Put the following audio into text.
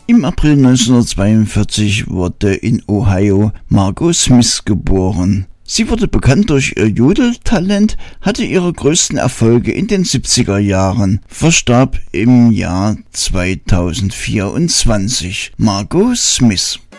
Im April 1942 wurde in Ohio Margot Smith geboren. Sie wurde bekannt durch ihr Jodeltalent, hatte ihre größten Erfolge in den 70er Jahren, verstarb im Jahr 2024. Margot Smith.